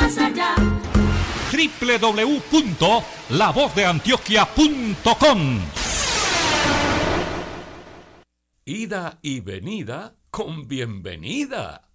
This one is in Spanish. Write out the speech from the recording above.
más allá. www.lavozdeantioquia.com. Ida y venida con bienvenida.